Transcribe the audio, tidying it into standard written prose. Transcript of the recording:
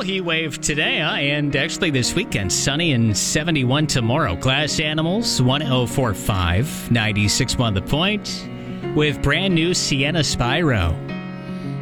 heat wave today, and actually this weekend. Sunny and 71 tomorrow. Glass Animals, 1045, 96.1 The Point, with brand new Sienna Spyro.